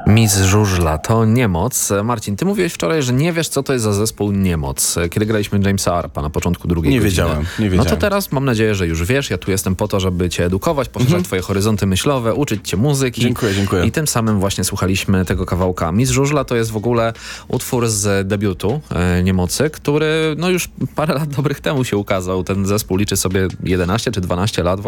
Miss Żużla to Niemoc. Marcin, ty mówiłeś wczoraj, że nie wiesz, co to jest za zespół Niemoc. Kiedy graliśmy Jamesa Arpa na początku drugiej godziny. Nie wiedziałem. No to teraz mam nadzieję, że już wiesz. Ja tu jestem po to, żeby cię edukować, poszerzać twoje horyzonty myślowe, uczyć cię muzyki. Dziękuję. I tym samym właśnie słuchaliśmy tego kawałka. Miss Żużla to jest w ogóle utwór z debiutu Niemocy, który no już parę lat dobrych temu się ukazał. Ten zespół liczy sobie 11 czy 12 lat.